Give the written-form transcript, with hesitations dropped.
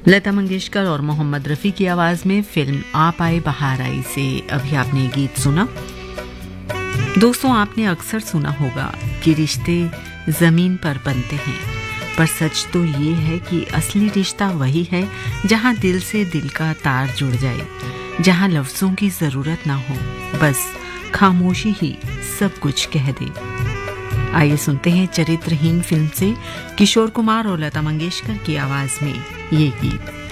लता मंगेशकर और मोहम्मद रफ़ी की आवाज में फिल्म आप आए बहार आई से अभी आपने गीत सुना। दोस्तों, आपने अक्सर सुना होगा कि रिश्ते जमीन पर बनते हैं, पर सच तो ये है कि असली रिश्ता वही है जहां दिल से दिल का तार जुड़ जाए, जहां लफ्जों की जरूरत ना हो, बस खामोशी ही सब कुछ कह दे। आइए सुनते हैं चरित्रहीन फिल्म से किशोर कुमार और लता मंगेशकर की आवाज में ये गीत।